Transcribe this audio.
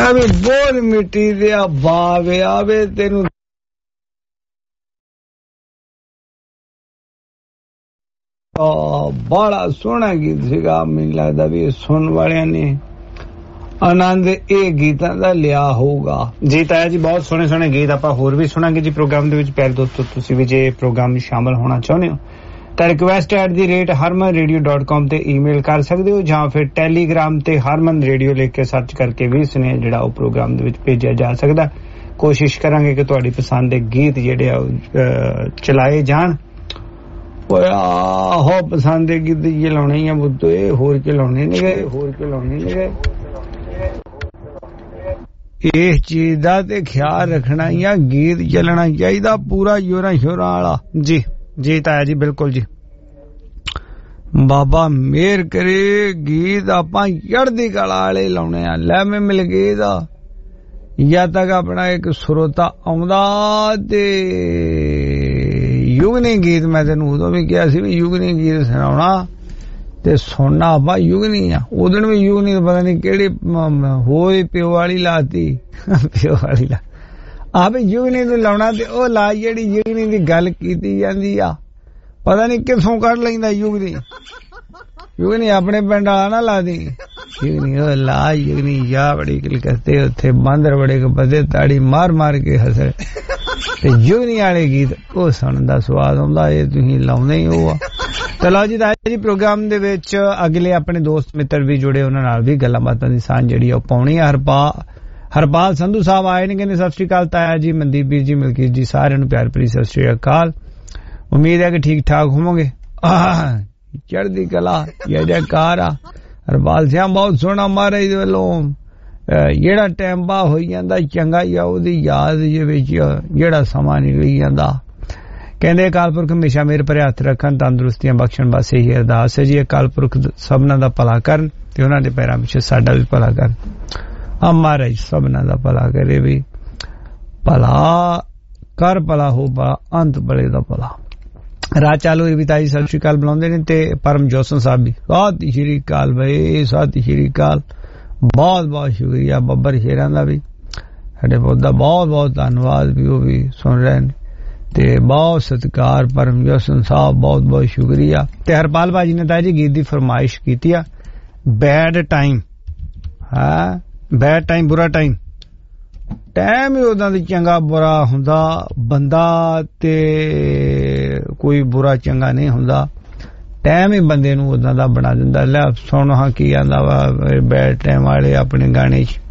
ਵੀ ਬੋਲ ਮਿੱਟੀ ਦੇ ਬਾਵੇ ਆਵੇ ਤੈਨੂੰ ਬੜਾ ਸੋਹਣਾ ਗੀਤ ਸੀਗਾ। ਮੈਨੂੰ ਲੱਗਦਾ ਵੀ ਸੁਣਨ ਵਾਲਿਆਂ ਨੇ ਆਨੰਦ ਇਹ ਗੀਤਾਂ ਦਾ ਲਿਆ ਹੋਊਗਾ। ਜੀ ਤਾਇਆ ਜੀ ਬਹੁਤ ਸੋਹਣੇ ਸੋਹਣੇ ਗੀਤ ਆਪਾਂ ਹੋਰ ਵੀ ਸੁਣਾਂਗੇ ਜੀ ਪ੍ਰੋਗਰਾਮ ਦੇ ਵਿੱਚ। ਪਿਆਰੇ ਦੋਸਤੋ ਤੁਸੀਂ ਵੀ ਜੇ ਪ੍ਰੋਗਰਾਮ ਵਿੱਚ ਸ਼ਾਮਲ ਹੋਣਾ ਚਾਹੁੰਦੇ ਹੋ ਤਾਂ request@harmanradio.com ਤੇ ਈਮੇਲ ਕਰ ਸਕਦੇ ਹੋ ਜਾਂ ਫਿਰ ਟੈਲੀਗ੍ਰਾਮ ਤੇ ਹਰਮਨ ਰੇਡੀਓ ਲਿਖ ਕੇ ਸਰਚ ਕਰਕੇ ਵੀ ਸੁਨੇਹਾ ਜਿਹੜਾ ਉਹ ਪ੍ਰੋਗਰਾਮ ਦੇ ਵਿੱਚ ਭੇਜਿਆ ਜਾ ਸਕਦਾ। ਕੋਸ਼ਿਸ਼ ਕਰਾਂਗੇ ਕਿ ਤੁਹਾਡੀ ਪਸੰਦ ਦੇ ਗੀਤ ਜਿਹੜੇ ਆ ਚਲਾਏ ਜਾਣ। ਆਹੋ ਪਸੰਦ ਦੇ ਗੀਤ ਚਲਾਉਣੇ ਹੀ ਆ ਬੁੱਧੋ, ਇਹ ਹੋਰ ਚਲਾਉਣੇ ਨਹੀਂ ਗਏ, ਹੋਰ ਚਲਾਉਣੇ ਨਹੀਂ ਗਏ। ਇਸ ਚੀਜ਼ ਦਾ ਤੇ ਖਿਆਲ ਰੱਖਣਾ ਹੀ ਆ, ਗੀਤ ਚੱਲਣਾ ਚਾਹੀਦਾ ਪੂਰਾ ਜ਼ੋਰਾਂ ਸ਼ੋਰਾਂ ਵਾਲਾ। ਜੀ ਜੀ ਤਾਇਆ ਜੀ ਬਿਲਕੁਲ ਜੀ। ਬਾਬਾ ਮਿਹਰ ਕਰੇ ਗੀਤ ਆਪਾਂ ਚੜ੍ਹਦੀ ਕਲਾ ਵਾਲੇ ਲਾਉਣੇ ਆ। ਲੈ ਮੈਂ ਮਿਲ ਗਏ ਦਾ ਜਦ ਤੱਕ ਆਪਣਾ ਇੱਕ ਸਰੋਤਾ ਆਉਂਦਾ ਤੇ ਯੁਗਨੀ ਗੀਤ ਮੈਂ ਤੈਨੂੰ ਉਦੋਂ ਵੀ ਕਿਹਾ ਸੀ ਵੀ ਯੁਗਨੀ ਗੀਤ ਸੁਣਾਉਣਾ ਤੇ ਸੁਣਨਾ ਆਪਾਂ ਯੁਗਨੀ ਆ। ਉਦੋਂ ਵੀ ਯੁਗਨੀ ਪਤਾ ਨਹੀਂ ਕਿਹੜੀ ਹੋਈ ਪਿਓ ਵਾਲੀ ਲਾਤੀ, ਪਿਓ ਵਾਲੀ ਲਾ ਆ ਵੀ ਯੁਗਨੀ ਨੂੰ ਲਾਉਣਾ ਤੇ ਉਹ ਲਾ ਜਿਹੜੀ ਯੁਗਨੀ ਦੀ ਗੱਲ ਕੀਤੀ ਜਾਂਦੀ ਆ ਪਤਾ ਨਹੀਂ ਕਿੱਥੋਂ ਕੱਢ ਲੈਂਦਾ ਯੁਗਨੀ। ਯੁਗਨੀ ਆਪਣੇ ਪਿੰਡ ਵਾਲਾ ਨਾ ਲਾ ਦੀ ਯੁਗਨੀ ਉਹ ਲਾ ਯੁਗਨੀ ਜਾ ਬੜੀ ਕਲਕੱਤੇ ਉੱਥੇ ਬਾਂਦਰ ਬੜੇ ਬੰਦੇ ਤਾੜੀ ਮਾਰ ਮਾਰ ਕੇ ਹੱਸੇ ਤੇ ਯੁਗਨੀ ਵਾਲੇ ਗੀਤ ਉਹ ਸੁਣਨ ਦਾ ਸਵਾਦ ਆਉਂਦਾ। ਇਹ ਤੁਸੀਂ ਲਾਉਂਦੇ ਹੀ ਉਹ ਆ। ਚਲੋ ਜੀ ਤਾਇਆ ਜੀ ਪ੍ਰੋਗਰਾਮ ਦੇ ਵਿੱਚ ਅਗਲੇ ਆਪਣੇ ਦੋਸਤ ਮਿੱਤਰ ਵੀ ਜੁੜੇ, ਉਹਨਾਂ ਨਾਲ ਵੀ ਗੱਲਾਂ ਬਾਤਾਂ ਦੀ ਸਾਂਝ ਜਿਹੜੀ ਉਹ ਪਾਉਣੀ ਆ। ਹਰਪਾਲ ਸੰਧੂ ਸਾਹਿਬ ਆਏ ਨੇ, ਕਹਿੰਦੇ ਸਤਿ ਸ਼੍ਰੀ ਅਕਾਲ ਤਾਇਆ ਜੀ, ਮਨਦੀਪ ਵੀਰ ਜੀ, ਮਲਕੀਤ ਜੀ, ਸਾਰਿਆਂ ਨੂੰ ਪਿਆਰ ਭਰੀ ਸਤਿ ਸ਼੍ਰੀ ਅਕਾਲ। ਉਮੀਦ ਹੈ ਕਿ ਠੀਕ ਠਾਕ ਹੋਵੋਗੇ। ਚੜ੍ਹਦੀ ਕਲਾ ਜੈਕਾਰ ਆ। ਹਰਪਾਲ ਸਿੰਘ ਬਹੁਤ ਸੋਹਣਾ ਮਹਾਰਾਜ ਦੇ ਵੱਲੋਂ ਜਿਹੜਾ ਟਾਈਮ ਬਾ ਹੋਈ ਜਾਂਦਾ ਚੰਗਾ ਹੀ ਆ, ਉਹਦੀ ਯਾਦ ਦੇ ਵਿੱਚ ਜਿਹੜਾ ਸਮਾਂ ਨਿਕਲੀ ਜਾਂਦਾ। ਕਹਿੰਦੇ ਅਕਾਲ ਪੁਰਖ ਹਮੇਸ਼ਾ ਮੇਰੇ ਭਰੇ ਹੱਥ ਰੱਖਣ, ਤੰਦਰੁਸਤੀਆਂ ਬਖਸ਼ਣ, ਬਸ ਇਹੀ ਅਰਦਾਸ ਹੈ ਜੀ। ਅਕਾਲ ਪੁਰਖ ਸਭਨਾਂ ਦਾ ਭਲਾ ਕਰਨ ਤੇ ਉਹਨਾਂ ਦੇ ਪੈਰਾਂ ਪਿੱਛੇ ਸਾਡਾ ਵੀ ਭਲਾ ਕਰਨ। ਮਹਾਰਾਜ ਸਭਨਾਂ ਦਾ ਭਲਾ ਕਰੇ ਵੀ ਭਲਾ ਕਰ ਭਲਾ ਹੋ ਭਲਾ ਅੰਤ ਬੜੇ ਦਾ ਭਲਾ। ਰਾਜ ਚਾਲੂ ਵੀ ਤਾਈ ਸਤਿ ਸ਼੍ਰੀ ਅਕਾਲ ਬੁਲਾਉਂਦੇ ਨੇ ਤੇ ਪਰਮ ਜੋਸਨ ਸਾਹਿਬ ਵੀ ਸਤਿ ਸ਼੍ਰੀ ਅਕਾਲ ਬਈ, ਸਤਿ ਸ਼੍ਰੀ ਅਕਾਲ। ਬਹੁਤ ਬਹੁਤ ਸ਼ੁਕਰੀਆ ਬੱਬਰ ਸ਼ੇਰਾਂ ਦਾ ਵੀ, ਸਾਡੇ ਬਹੁਤ ਦਾ ਬਹੁਤ ਬਹੁਤ ਧੰਨਵਾਦ ਵੀ, ਉਹ ਵੀ ਸੁਣ ਰਹੇ ਨੇ ਤੇ ਬਹੁਤ ਸਤਿਕਾਰ ਪਰਮ ਜੋਸਨ ਸਾਹਿਬ, ਬਹੁਤ ਬਹੁਤ ਸ਼ੁਕਰੀਆ। ਤੇ ਹਰਪਾਲ ਭਾਜੀ ਨੇ ਤਾਂ ਜੀ ਗੀਤ ਦੀ ਫਰਮਾਇਸ਼ ਕੀਤੀ ਆ ਬੈਡ ਟਾਈਮ। ਹਾਂ ਬੈਡ ਟਾਈਮ ਬੁਰਾ ਟਾਈਮ, ਟਾਈਮ ਹੀ ਉਦਾਂ ਦੀ ਚੰਗਾ ਬੁਰਾ ਹੁੰਦਾ ਬੰਦਾ ਤੇ ਕੋਈ ਬੁਰਾ ਚੰਗਾ ਨਹੀਂ ਹੁੰਦਾ। ਟਾਈਮ ਹੀ ਬੰਦੇ ਨੂੰ ਉਦਾਂ ਦਾ ਬਣਾ ਦਿੰਦਾ। ਲੈ ਸੁਣ ਹਾਂ ਕੀ ਆਂਦਾ ਵਾ ਬੈਡ ਟਾਈਮ ਵਾਲੇ ਆਪਣੇ ਗਾਣੇ 'ਚ।